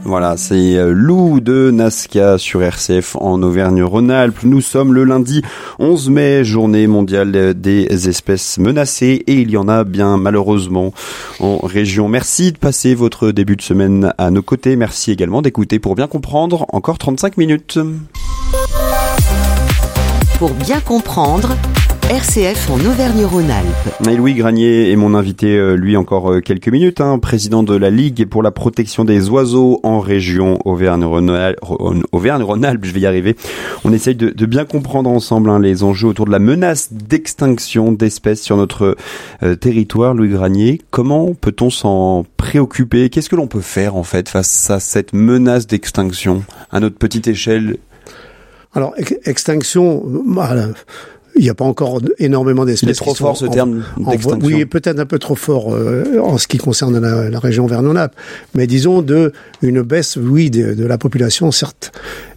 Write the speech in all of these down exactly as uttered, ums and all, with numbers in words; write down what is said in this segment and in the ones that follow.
Voilà, c'est Lou de Nazca sur R C F en Auvergne-Rhône-Alpes. Nous sommes le lundi onze mai, journée mondiale des espèces menacées, et il y en a bien malheureusement en région. Merci de passer votre début de semaine à nos côtés. Merci également d'écouter Pour bien comprendre, encore trente-cinq minutes. Pour bien comprendre, R C F en Auvergne-Rhône-Alpes. Et Louis Granier est mon invité, lui, encore quelques minutes, hein, président de la Ligue pour la protection des oiseaux en région Auvergne-Rhône-Alpes. Auvergne-Rhône-Alpes, je vais y arriver. On essaye de, de bien comprendre ensemble hein, les enjeux autour de la menace d'extinction d'espèces sur notre euh, territoire. Louis Granier, comment peut-on s'en préoccuper ? Qu'est-ce que l'on peut faire en fait face à cette menace d'extinction à notre petite échelle ? Alors, ex- extinction... Bah, il n'y a pas encore énormément d'espèces. Il est trop fort ce en, terme en, d'extinction. Oui, peut-être un peu trop fort euh, en ce qui concerne la, la région Auvergne-Rhône-Alpes. Mais disons de une baisse, oui, de, de la population, certes.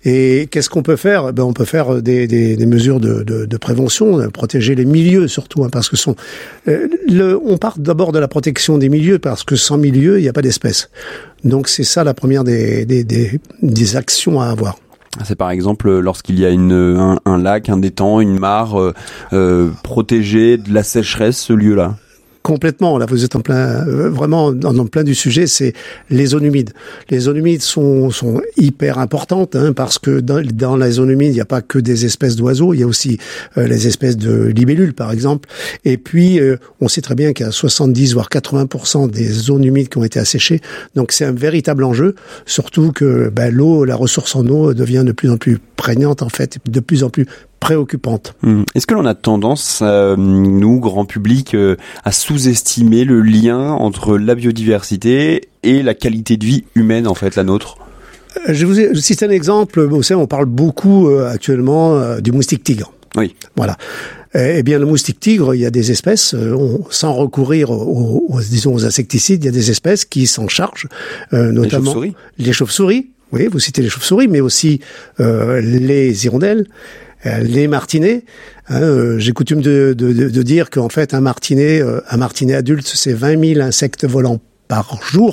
Et qu'est-ce qu'on peut faire ? Ben, on peut faire des, des, des mesures de, de, de prévention, de protéger les milieux surtout, hein, parce que sont. Euh, le, on part d'abord de la protection des milieux, parce que sans milieu, il n'y a pas d'espèces. Donc c'est ça la première des, des, des, des actions à avoir. C'est par exemple lorsqu'il y a une, un, un lac, un étang, une mare euh, euh, protégée de la sécheresse, ce lieu-là. Complètement, là vous êtes en plein, euh, vraiment en, en plein du sujet, c'est les zones humides. Les zones humides sont, sont hyper importantes hein, parce que dans, dans la zone humide, il n'y a pas que des espèces d'oiseaux, il y a aussi euh, les espèces de libellules par exemple. Et puis, euh, on sait très bien qu'il y a soixante-dix voire quatre-vingts pour cent des zones humides qui ont été asséchées. Donc c'est un véritable enjeu, surtout que ben, l'eau, la ressource en eau devient de plus en plus prégnante en fait, de plus en plus préoccupante. Mmh. Est-ce que l'on a tendance, euh, nous, grand public, euh, à sous-estimer le lien entre la biodiversité et la qualité de vie humaine, en fait, la nôtre ? Je vous ai cité un exemple. Vous savez, on parle beaucoup euh, actuellement euh, du moustique tigre. Oui. Voilà. Eh bien, le moustique tigre, il y a des espèces, euh, on, sans recourir aux, aux, disons, aux insecticides, il y a des espèces qui s'en chargent, euh, notamment les chauves-souris. Les chauves-souris. Oui, vous citez les chauves-souris, mais aussi euh, les hirondelles. Les martinets, hein, euh, j'ai coutume de, de, de, de dire qu'en fait un martinet, euh, un martinet adulte, c'est vingt mille insectes volants par jour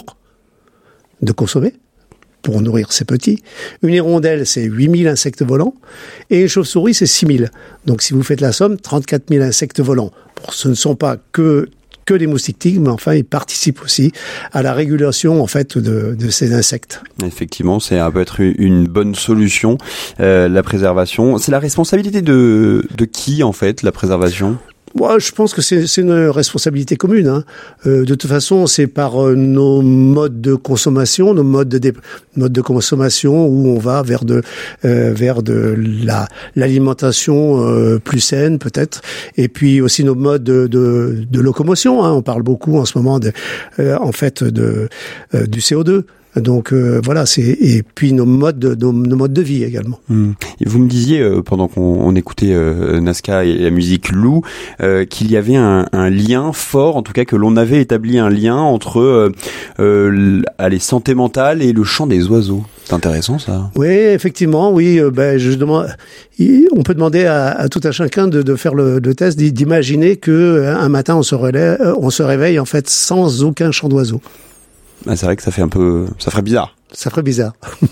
de consommer pour nourrir ses petits. Une hirondelle, c'est huit mille insectes volants, et une chauve-souris, c'est six mille. Donc si vous faites la somme, trente-quatre mille insectes volants. Bon, ce ne sont pas que que les moustiques tigres, mais enfin, ils participent aussi à la régulation, en fait, de, de ces insectes. Effectivement, ça peut être une bonne solution, euh, la préservation. C'est la responsabilité de, de qui, en fait, la préservation ? Moi, je pense que c'est, c'est une responsabilité commune. Hein. Euh, de toute façon, c'est par euh, nos modes de consommation, nos modes de dé- modes de consommation où on va vers de euh, vers de la l'alimentation euh, plus saine peut-être, et puis aussi nos modes de de, de locomotion. Hein. On parle beaucoup en ce moment de euh, en fait de euh, du C O deux. Donc euh, voilà, c'est et puis nos modes de nos, nos modes de vie également. Mmh. Et vous me disiez euh, pendant qu'on on écoutait euh, Nazca et la musique Lou euh, qu'il y avait un, un lien fort, en tout cas que l'on avait établi un lien entre euh, euh, allez, santé mentale et le chant des oiseaux. C'est intéressant ça. Oui, effectivement, oui. Euh, ben je demande, on peut demander à, à tout un chacun de, de faire le, le test, d'imaginer que un matin on se relève, on se réveille en fait sans aucun chant d'oiseau. Ah, c'est vrai que ça fait un peu, ça ferait bizarre. Ça ferait bizarre.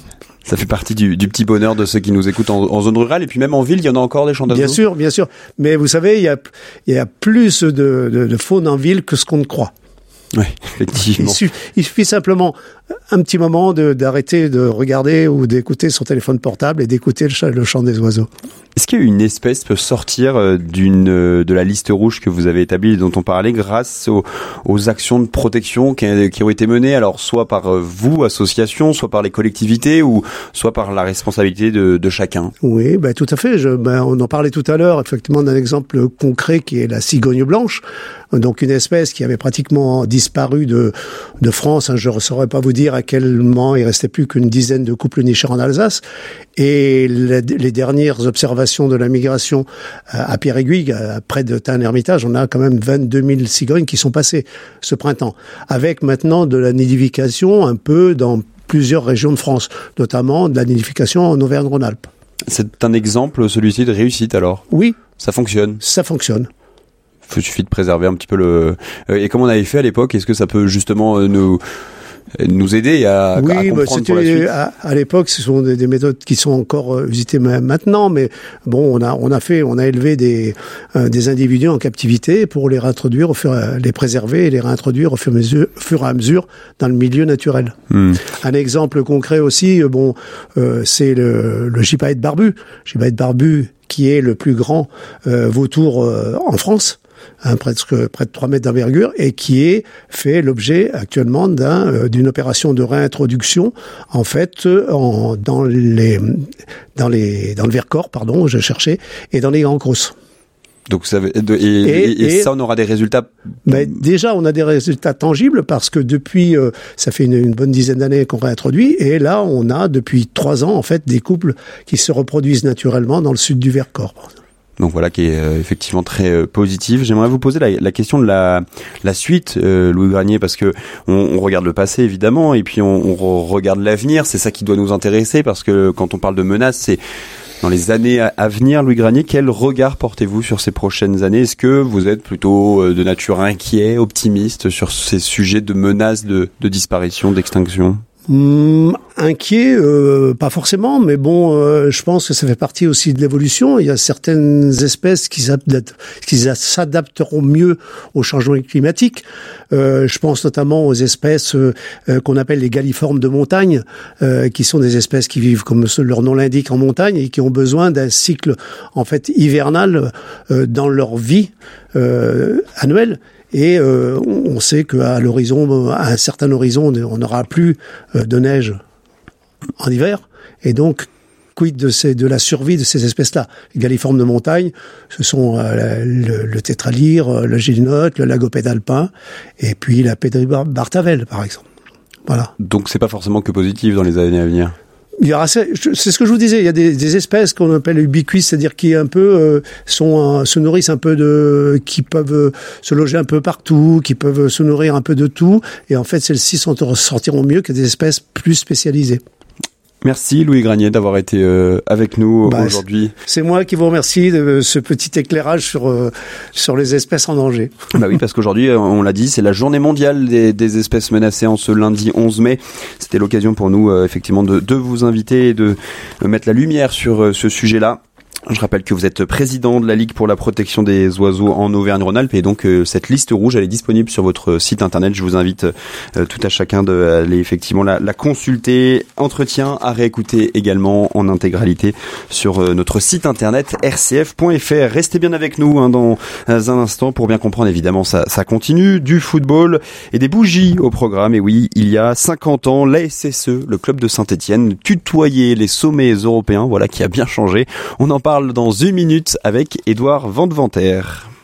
Ça fait partie du, du petit bonheur de ceux qui nous écoutent en, en zone rurale, et puis même en ville, il y en a encore des chants d'oiseaux. Bien sûr, bien sûr. Mais vous savez, il y a, il y a plus de, de, de faune en ville que ce qu'on ne croit. Oui, effectivement. Il suffit, il suffit simplement un petit moment de, d'arrêter de regarder ou d'écouter son téléphone portable et d'écouter le chant, le chant des oiseaux. Est-ce qu'une espèce peut sortir d'une, de la liste rouge que vous avez établie et dont on parlait grâce aux, aux actions de protection qui, qui ont été menées, alors soit par vous, association, soit par les collectivités, ou soit par la responsabilité de, de chacun? Oui, ben, tout à fait. Je, ben, on en parlait tout à l'heure, effectivement, d'un exemple concret qui est la cigogne blanche. Donc une espèce qui avait pratiquement disparu de, de France. Hein, je ne saurais pas vous dire à quel moment il restait plus qu'une dizaine de couples nicheurs en Alsace. Et les, les dernières observations de la migration à Pierre-Aiguille, près de Tain-l'Hermitage, on a quand même vingt-deux mille cigognes qui sont passées ce printemps. Avec maintenant de la nidification un peu dans plusieurs régions de France, notamment de la nidification en Auvergne-Rhône-Alpes. C'est un exemple, celui-ci, de réussite alors? Oui. Ça fonctionne? Ça fonctionne. Il suffit de préserver un petit peu le... Et comme on avait fait à l'époque, est-ce que ça peut justement nous... nous aider à, oui, à comprendre c'était, pour la suite. À, à l'époque, ce sont des, des méthodes qui sont encore euh, usitées maintenant, mais bon, on a on a fait, on a élevé des euh, des individus en captivité pour les réintroduire, au fur, les préserver et les réintroduire au fur et à mesure, fur et à mesure dans le milieu naturel. Hmm. Un exemple concret aussi, bon, euh, c'est le, le gypaète barbu, gypaète barbu qui est le plus grand euh, vautour euh, en France. Hein, presque près de trois mètres d'envergure, et qui est fait l'objet actuellement d'un, euh, d'une opération de réintroduction, en fait, en, dans les, dans les, dans le Vercors, pardon, je cherchais, et dans les Grands Crosses. Donc ça, et, et, et, et ça, on aura des résultats. Mais déjà, on a des résultats tangibles parce que depuis, euh, ça fait une, une bonne dizaine d'années qu'on réintroduit, et là, on a depuis trois ans, en fait, des couples qui se reproduisent naturellement dans le sud du Vercors. Donc voilà, qui est euh, effectivement très euh, positif. J'aimerais vous poser la, la question de la, la suite, euh, Louis Granier, parce que on, on regarde le passé évidemment, et puis on, on re- regarde l'avenir. C'est ça qui doit nous intéresser, parce que quand on parle de menaces, c'est dans les années à, à venir. Louis Granier, quel regard portez-vous sur ces prochaines années ? Est-ce que vous êtes plutôt euh, de nature inquiet, optimiste sur ces sujets de menaces, de, de disparition, d'extinction ? Hum, inquiet, euh, pas forcément, mais bon, euh, je pense que ça fait partie aussi de l'évolution. Il y a certaines espèces qui s'adaptent, qui s'adapteront mieux au changement climatique. Euh, je pense notamment aux espèces euh, qu'on appelle les galliformes de montagne, euh, qui sont des espèces qui vivent, comme leur nom l'indique, en montagne et qui ont besoin d'un cycle en fait hivernal euh, dans leur vie euh, annuelle. Et euh, on sait qu'à l'horizon, à un certain horizon, on n'aura plus de neige en hiver. Et donc, quid de, ces, de la survie de ces espèces-là ? Les galliformes de montagne, ce sont euh, le, le tétralyre, le gélinote, le lagopède alpin, et puis la pédribartavelle, par exemple. Voilà. Donc, c'est pas forcément que positif dans les années à venir. Il y aura, c'est ce que je vous disais, il y a des, des espèces qu'on appelle ubiquistes, c'est-à-dire qui un peu euh, sont euh, se nourrissent un peu de, qui peuvent euh, se loger un peu partout, qui peuvent se nourrir un peu de tout, et en fait celles-ci sortiront mieux que des espèces plus spécialisées. Merci Louis Granier d'avoir été euh, avec nous bah, aujourd'hui. C'est moi qui vous remercie de ce petit éclairage sur euh, sur les espèces en danger. Bah oui, parce qu'aujourd'hui, on l'a dit, c'est la journée mondiale des, des espèces menacées en ce lundi onze mai. C'était l'occasion pour nous euh, effectivement de, de vous inviter et de, de mettre la lumière sur euh, ce sujet-là. Je rappelle que vous êtes président de la Ligue pour la protection des oiseaux en Auvergne-Rhône-Alpes, et donc euh, cette liste rouge, elle est disponible sur votre site internet. Je vous invite euh, tout à chacun d'aller effectivement la, la consulter. Entretien à réécouter également en intégralité sur euh, notre site internet r c f point f r. Restez bien avec nous hein, dans un instant pour bien comprendre. Évidemment, ça, ça continue, du football et des bougies au programme. Et oui, il y a cinquante ans, l'A S S E, le club de Saint-Étienne, tutoyait les sommets européens. Voilà qui a bien changé. On en parle dans une minute avec Édouard Vandeventer.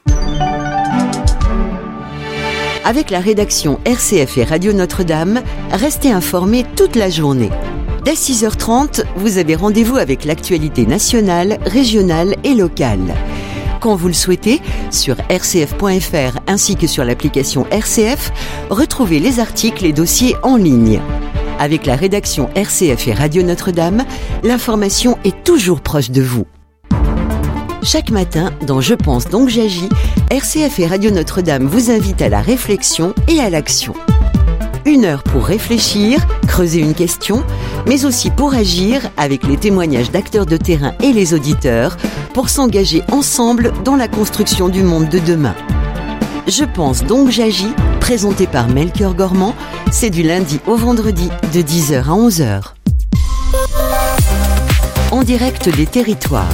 Avec la rédaction R C F et Radio Notre-Dame, restez informés toute la journée. Dès six heures trente, vous avez rendez-vous avec l'actualité nationale, régionale et locale. Quand vous le souhaitez, sur r c f point f r ainsi que sur l'application R C F, retrouvez les articles et dossiers en ligne. Avec la rédaction R C F et Radio Notre-Dame, l'information est toujours proche de vous. Chaque matin, dans Je pense donc j'agis, R C F et Radio Notre-Dame vous invitent à la réflexion et à l'action. Une heure pour réfléchir, creuser une question, mais aussi pour agir avec les témoignages d'acteurs de terrain et les auditeurs, pour s'engager ensemble dans la construction du monde de demain. Je pense donc j'agis, présenté par Melchior Gormand, c'est du lundi au vendredi de dix heures à onze heures. En direct des territoires.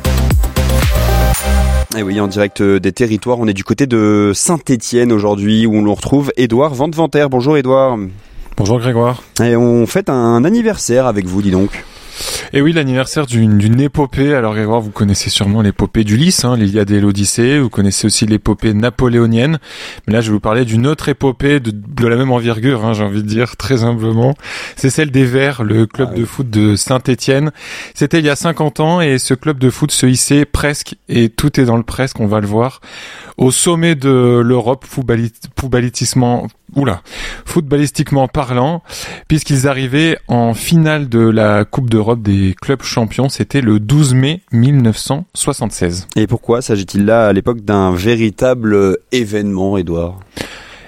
Et oui, en direct des territoires, on est du côté de Saint-Étienne aujourd'hui, où on le retrouve Édouard Vandeventer. Bonjour Édouard. Bonjour Grégoire. Et on fête un anniversaire avec vous, dis donc. Et oui, l'anniversaire d'une, d'une épopée. Alors Grégoire, vous connaissez sûrement l'épopée d'Ulysse, hein, l'Iliade et l'Odyssée. Vous connaissez aussi l'épopée napoléonienne. Mais là, je vais vous parler d'une autre épopée de, de la même envergure, hein, j'ai envie de dire, très humblement. C'est celle des Verts, le club ah, oui. de foot de Saint-Étienne. C'était il y a cinquante ans et ce club de foot se hissait presque, et tout est dans le presque, on va le voir, au sommet de l'Europe footballistiquement, oula, footballistiquement parlant, puisqu'ils arrivaient en finale de la Coupe d'Europe des clubs champions. C'était le douze mai mille neuf cent soixante-seize. Et pourquoi s'agit-il là à l'époque d'un véritable événement, Édouard ?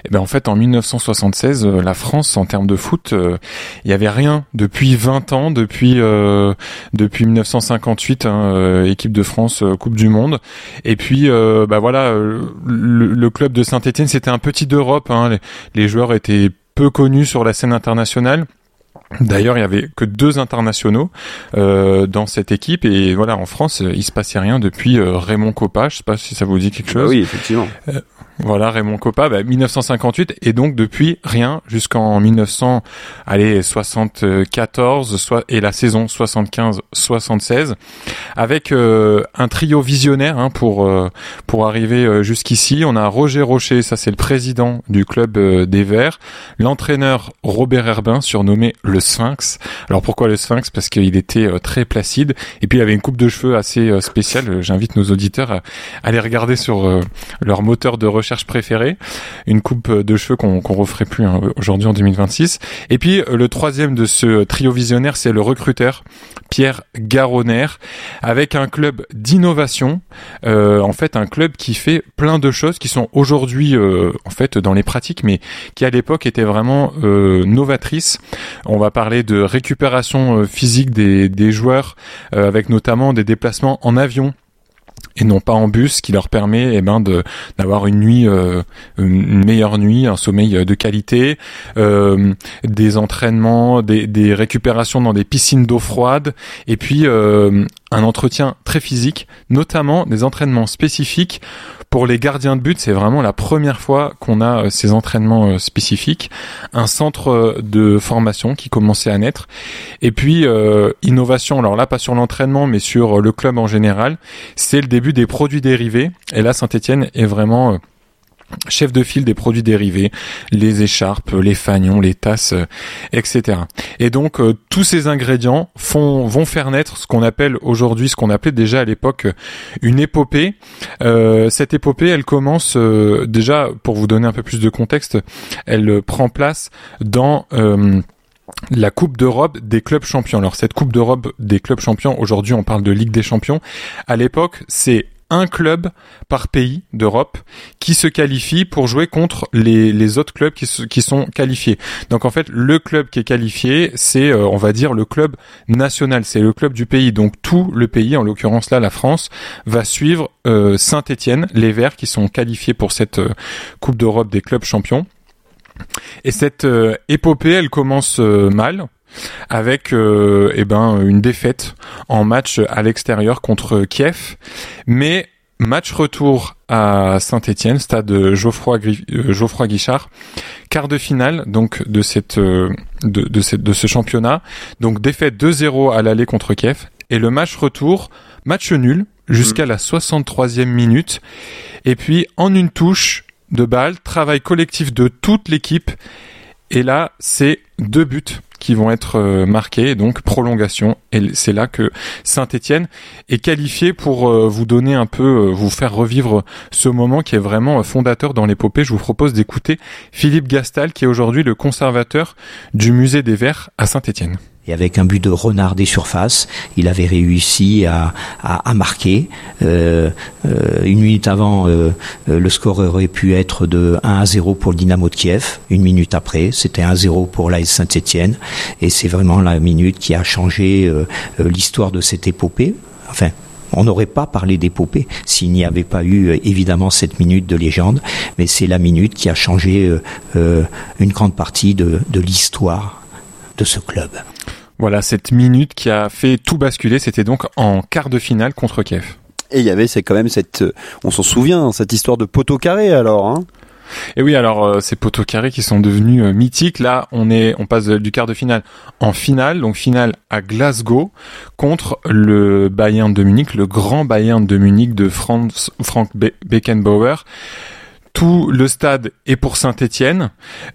Et ben en fait en dix-neuf cent soixante-seize, euh, la France en termes de foot, il euh, y avait rien depuis vingt ans, depuis euh, depuis dix-neuf cent cinquante-huit, hein, euh, équipe de France, euh, Coupe du Monde. Et puis euh, bah voilà, euh, le, le club de Saint-Étienne, c'était un petit d'Europe, hein, les, les joueurs étaient peu connus sur la scène internationale. D'ailleurs, il y avait que deux internationaux euh, dans cette équipe et voilà, en France, il se passait rien depuis euh, Raymond Kopa. Je sais pas si ça vous dit quelque chose. Bah oui, effectivement. Euh, voilà, Raymond Kopa, bah, dix-neuf cent cinquante-huit et donc depuis rien jusqu'en mille neuf cents, allez, soixante-quatorze, soit et la saison soixante-quinze soixante-seize, avec euh, un trio visionnaire hein, pour euh, pour arriver euh, jusqu'ici. On a Roger Rocher, ça c'est le président du club euh, des Verts, l'entraîneur Robert Herbin, surnommé le Sphinx. Alors pourquoi le Sphinx? Parce qu'il était euh, très placide et puis il avait une coupe de cheveux assez euh, spéciale. J'invite nos auditeurs à, à aller regarder sur euh, leur moteur de recherche préféré, une coupe de cheveux qu'on qu'on referait plus hein, aujourd'hui en deux mille vingt-six. Et puis euh, le troisième de ce trio visionnaire, c'est le recruteur Pierre Garonner, avec un club d'innovation, euh, en fait un club qui fait plein de choses qui sont aujourd'hui euh, en fait dans les pratiques, mais qui à l'époque étaient vraiment euh, novatrices. On va parler de récupération euh, physique des, des joueurs, euh, avec notamment des déplacements en avion et non pas en bus, qui leur permet eh ben de d'avoir une nuit euh, une meilleure nuit, un sommeil de qualité, euh, des entraînements, des, des récupérations dans des piscines d'eau froide et puis euh, un entretien très physique, notamment des entraînements spécifiques pour les gardiens de but. C'est vraiment la première fois qu'on a ces entraînements spécifiques, un centre de formation qui commençait à naître et puis euh, innovation, alors là pas sur l'entraînement mais sur le club en général, c'est le début des produits dérivés et là Saint-Étienne est vraiment euh, chef de file des produits dérivés, les écharpes, les fanions, les tasses, euh, et cetera. Et donc euh, tous ces ingrédients font vont faire naître ce qu'on appelle aujourd'hui, ce qu'on appelait déjà à l'époque une épopée. Euh, cette épopée, elle commence euh, déjà, pour vous donner un peu plus de contexte, elle euh, prend place dans euh, la Coupe d'Europe des clubs champions. Alors cette Coupe d'Europe des clubs champions, aujourd'hui on parle de Ligue des champions. À l'époque, c'est un club par pays d'Europe qui se qualifie pour jouer contre les, les autres clubs qui, qui sont qualifiés. Donc en fait, le club qui est qualifié, c'est, euh, on va dire, le club national, c'est le club du pays. Donc tout le pays, en l'occurrence là, la France, va suivre euh, Saint-Étienne, les Verts qui sont qualifiés pour cette euh, Coupe d'Europe des clubs champions. Et cette euh, épopée, elle commence euh, mal, avec euh, eh ben une défaite en match à l'extérieur contre Kiev, mais match retour à Saint-Étienne, stade Geoffroy, euh, Geoffroy Guichard, quart de finale donc de cette euh, de de cette de ce championnat, donc défaite deux zéro à l'aller contre Kiev et le match retour, match nul jusqu'à mmh. la soixante-troisième minute et puis en une touche de balle, travail collectif de toute l'équipe et là c'est deux buts qui vont être euh, marqués, donc prolongation. Et c'est là que Saint-Étienne est qualifié pour euh, vous donner un peu, euh, vous faire revivre ce moment qui est vraiment euh, fondateur dans l'épopée. Je vous propose d'écouter Philippe Gastal, qui est aujourd'hui le conservateur du musée des Verts à Saint-Étienne. Et avec un but de Renard des surfaces, il avait réussi à, à, à marquer. Euh, euh, une minute avant, euh, le score aurait pu être de un à zéro pour le Dynamo de Kiev. Une minute après, c'était un zéro pour l'A S Saint-Étienne. Et c'est vraiment la minute qui a changé euh, l'histoire de cette épopée. Enfin, on n'aurait pas parlé d'épopée s'il n'y avait pas eu euh, évidemment cette minute de légende. Mais c'est la minute qui a changé euh, euh, une grande partie de, de l'histoire de ce club. Voilà, cette minute qui a fait tout basculer, c'était donc en quart de finale contre Kiev. Et il y avait c'est quand même cette, on s'en souvient, cette histoire de poteau carré alors. Hein. Et oui, alors euh, ces poteaux carrés qui sont devenus euh, mythiques. Là, on est, on passe du quart de finale en finale, donc finale à Glasgow contre le Bayern de Munich, le grand Bayern de Munich de Franz, Frank Be- Beckenbauer. Tout le stade est pour Saint-Étienne.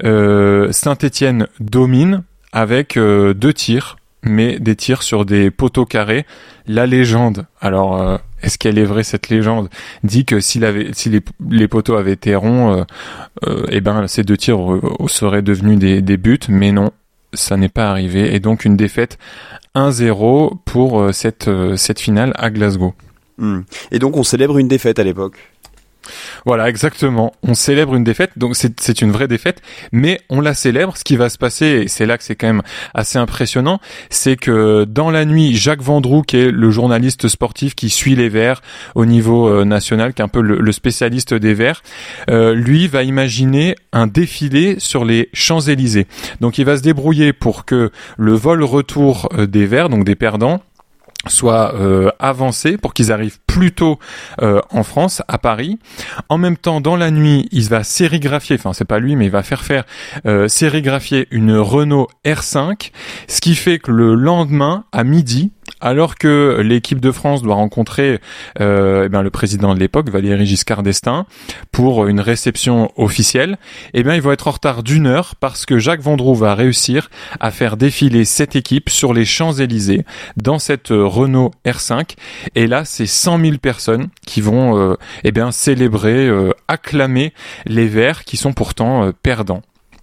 Euh, Saint-Étienne domine avec euh, deux tirs, mais des tirs sur des poteaux carrés. La légende, alors euh, est-ce qu'elle est vraie cette légende, dit que s'il avait, si les, les poteaux avaient été ronds, euh, euh, eh ben ces deux tirs euh, seraient devenus des, des buts, mais non, ça n'est pas arrivé. Et donc une défaite un zéro pour euh, cette, euh, cette finale à Glasgow. Mmh. Et donc on célèbre une défaite à l'époque. Voilà, exactement. On célèbre une défaite, donc c'est, c'est une vraie défaite, mais on la célèbre. Ce qui va se passer, et c'est là que c'est quand même assez impressionnant, c'est que dans la nuit, Jacques Vendroux, qui est le journaliste sportif qui suit les Verts au niveau euh, national, qui est un peu le, le spécialiste des Verts, euh, lui va imaginer un défilé sur les Champs-Élysées. Donc il va se débrouiller pour que le vol-retour euh, des Verts, donc des perdants, soit euh, avancé pour qu'ils arrivent plus tôt euh, en France, à Paris. En même temps, dans la nuit, il va sérigraphier, enfin c'est pas lui, mais il va faire faire euh, sérigraphier une Renault R cinq, ce qui fait que le lendemain, à midi, alors que l'équipe de France doit rencontrer euh, eh bien, le président de l'époque, Valéry Giscard d'Estaing, pour une réception officielle, eh bien, ils vont être en retard d'une heure parce que Jacques Vendroux va réussir à faire défiler cette équipe sur les Champs-Élysées dans cette Renault R cinq. Et là, c'est cent mille personnes qui vont euh, eh bien, célébrer, euh, acclamer les Verts qui sont pourtant euh, perdants.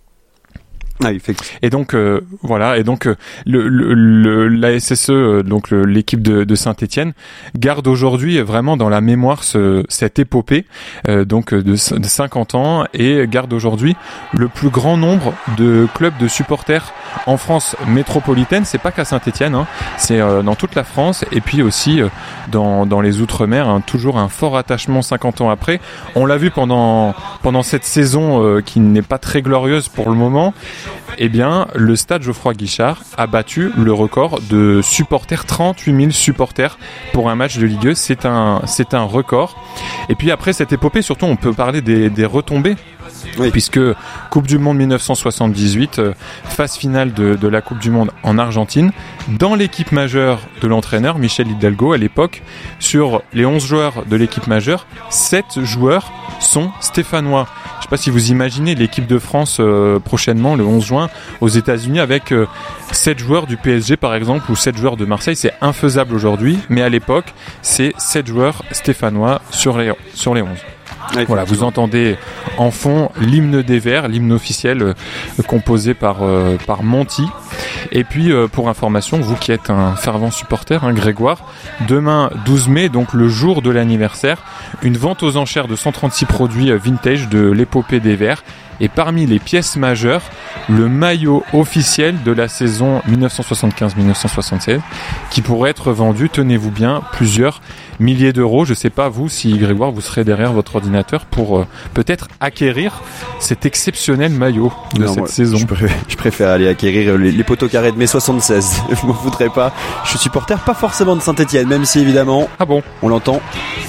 Ah, il fait... Et donc euh, voilà, et donc euh, le, le, le la S S E, euh, donc le, l'équipe de, de Saint-Étienne, garde aujourd'hui vraiment dans la mémoire ce, cette épopée euh, donc de, de cinquante ans, et garde aujourd'hui le plus grand nombre de clubs de supporters en France métropolitaine. C'est pas qu'à Saint-Étienne, hein, c'est euh, dans toute la France, et puis aussi euh, dans dans les Outre-mer, hein, toujours un fort attachement cinquante ans après. On l'a vu pendant pendant cette saison euh, qui n'est pas très glorieuse pour le moment. Eh bien, le stade Geoffroy-Guichard a battu le record de supporters, trente-huit mille supporters pour un match de Ligue deux. C'est un, c'est un record. Et puis après cette épopée, surtout, on peut parler des, des retombées. Oui. Puisque Coupe du Monde dix-neuf cent soixante-dix-huit, euh, phase finale de, de la Coupe du Monde en Argentine, dans l'équipe majeure de l'entraîneur Michel Hidalgo à l'époque, sur les onze joueurs de l'équipe majeure, sept joueurs sont stéphanois. Je ne sais pas si vous imaginez l'équipe de France euh, prochainement, le onze juin, aux États-Unis, avec euh, sept joueurs du P S G par exemple, ou sept joueurs de Marseille. C'est infaisable aujourd'hui, mais à l'époque, c'est sept joueurs stéphanois sur les, sur les onze. Ouais, voilà, vous entendez en fond l'hymne des Verts, l'hymne officiel euh, composé par euh, par Monty. Et puis euh, pour information, vous qui êtes un fervent supporter, hein, Grégoire, demain douze mai, donc le jour de l'anniversaire, une vente aux enchères de cent trente-six produits euh, vintage de l'épopée des Verts. Et parmi les pièces majeures, le maillot officiel de la saison dix-neuf cent soixante-quinze dix-neuf cent soixante-seize, qui pourrait être vendu, tenez-vous bien, plusieurs milliers d'euros. Je ne sais pas, vous, si Grégoire, vous serez derrière votre ordinateur pour euh, peut-être acquérir cet exceptionnel maillot de non, cette moi, saison. Je préfère, je préfère aller acquérir les, les poteaux carrés de mai soixante-seize. Je m'en voudrais pas. Je suis supporter, pas forcément de Saint-Étienne, même si évidemment, ah bon, on l'entend.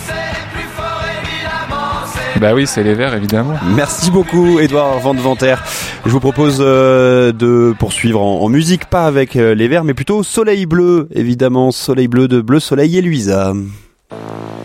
Bah oui, c'est les Verts, évidemment. Merci beaucoup, Édouard Van Deventer. Je vous propose euh, de poursuivre en, en musique, pas avec euh, les Verts, mais plutôt Soleil Bleu, évidemment. Soleil Bleu de Bleu Soleil et Louisa.